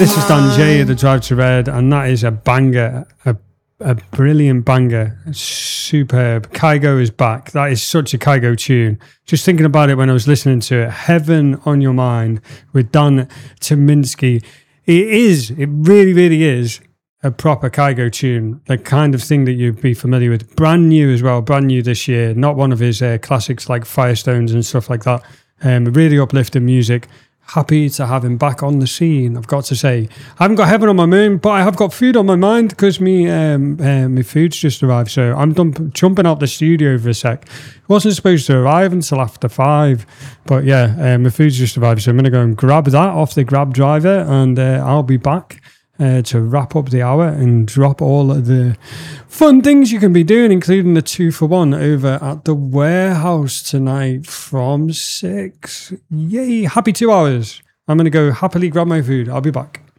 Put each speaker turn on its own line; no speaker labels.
This is Dan J at the Drive to Red, and that is a banger, a brilliant banger, superb. Kygo is back. That is such a Kygo tune. Just thinking about it when I was listening to it, Heaven on Your Mind with Dan Tyminski. It really, really is a proper Kygo tune, the kind of thing that you'd be familiar with. Brand new as well, brand new this year. Not one of his classics like Firestones and stuff like that. Really uplifting music. Happy to have him back on the scene, I've got to say. I haven't got heaven on my mind, but I have got food on my mind because my food's just arrived. So I'm jumping out the studio for a sec. It wasn't supposed to arrive until after 5. But yeah, my food's just arrived. So I'm going to go and grab that off the Grab driver, and I'll be back to wrap up the hour and drop all of the fun things you can be doing, including the 2-for-1 over at the Warehouse tonight from 6. Yay, happy 2 hours. I'm going to go happily grab my food. I'll be back.